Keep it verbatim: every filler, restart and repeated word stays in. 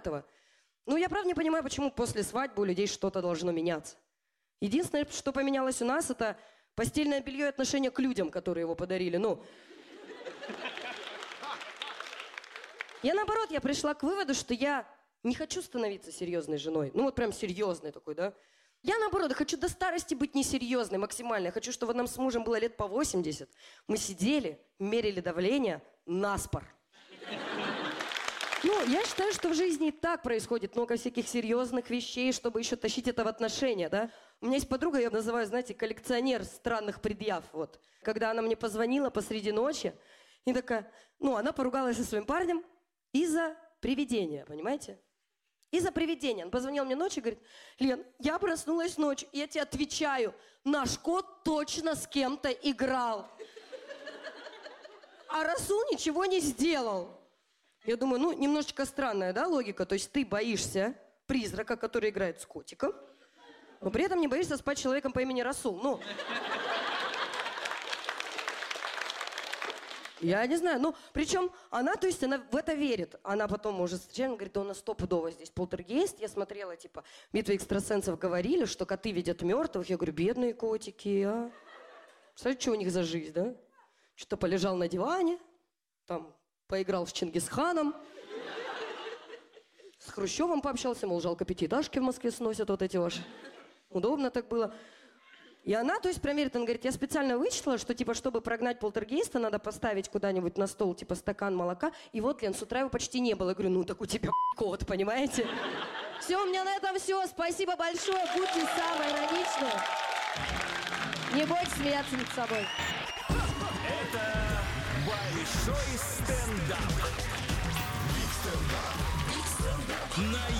этого. Ну, я правда не понимаю, почему после свадьбы у людей что-то должно меняться. Единственное, что поменялось у нас, это постельное белье и отношение к людям, которые его подарили. Ну, я наоборот, я пришла к выводу, что я не хочу становиться серьезной женой. Ну, вот прям серьезной такой, да. Я, наоборот, хочу до старости быть несерьезной максимально. Я хочу, чтобы нам с мужем было лет по восемьдесят. Мы сидели, мерили давление наспор. Ну, я считаю, что в жизни и так происходит много всяких серьезных вещей, чтобы еще тащить это в отношения, да. У меня есть подруга, я ее называю, знаете, коллекционер странных предъяв, вот. Когда она мне позвонила посреди ночи, и такая, ну, она поругалась со своим парнем из-за привидения, понимаете? Из-за привидения. Он позвонил мне ночью и говорит, Лен, я проснулась ночью, и я тебе отвечаю, наш кот точно с кем-то играл. А Расул ничего не сделал. Я думаю, ну, немножечко странная, да, логика? То есть ты боишься призрака, который играет с котиком, но при этом не боишься спать с человеком по имени Расул. Ну, я не знаю, ну, причем она, то есть она в это верит. Она потом уже встречаем, говорит, да у нас стопудово здесь полтергейст. Я смотрела, типа, битвы экстрасенсов говорили, что коты видят мертвых. Я говорю, бедные котики, а? Представляете, что у них за жизнь, да? Что-то полежал на диване, там, поиграл с Чингисханом, с Хрущевым пообщался, мол, жалко пятиэтажки в Москве сносят вот эти ваши. Удобно так было. И она, то есть, проверит, он говорит, я специально вычислила, что, типа, чтобы прогнать полтергейста, надо поставить куда-нибудь на стол, типа, стакан молока. И вот, Лен, с утра его почти не было. Я говорю, ну, так у тебя кот, понимаете? Все, у меня на этом все. Спасибо большое. Будьте самые ироничные. Не бойтесь смеяться над собой. Это большой стендап. Биг стендап. Биг стендап. На